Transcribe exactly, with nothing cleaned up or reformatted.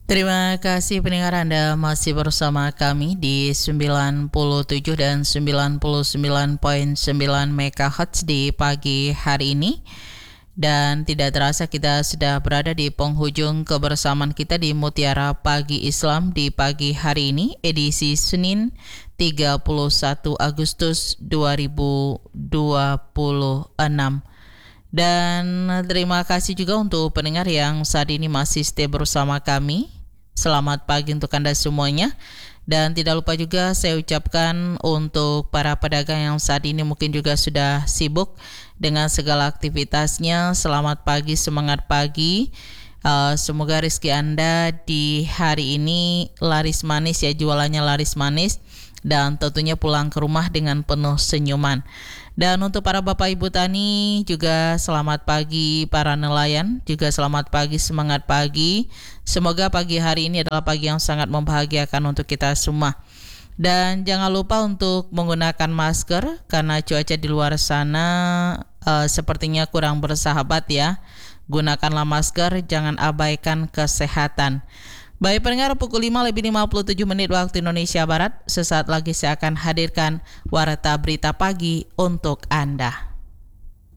Terima kasih pendengar, Anda masih bersama kami di sembilan puluh tujuh dan sembilan puluh sembilan koma sembilan megahertz di pagi hari ini. Dan tidak terasa kita sudah berada di penghujung kebersamaan kita di Mutiara Pagi Islam di pagi hari ini, edisi Senin tiga puluh satu Agustus dua ribu dua puluh enam. Dan terima kasih juga untuk pendengar yang saat ini masih stay bersama kami. Selamat pagi untuk Anda semuanya. Dan tidak lupa juga saya ucapkan untuk para pedagang yang saat ini mungkin juga sudah sibuk dengan segala aktivitasnya. Selamat pagi, semangat pagi. Uh, semoga rezeki Anda di hari ini laris manis ya, jualannya laris manis. Dan tentunya pulang ke rumah dengan penuh senyuman. Dan untuk para Bapak Ibu Tani juga selamat pagi, para nelayan juga selamat pagi, semangat pagi. Semoga pagi hari ini adalah pagi yang sangat membahagiakan untuk kita semua. Dan jangan lupa untuk menggunakan masker karena cuaca di luar sana uh, sepertinya kurang bersahabat ya. Gunakanlah masker, jangan abaikan kesehatan. Baik pendengar, pukul lima lebih lima puluh tujuh menit waktu Indonesia Barat. Sesaat lagi saya akan hadirkan Warta Berita Pagi untuk Anda.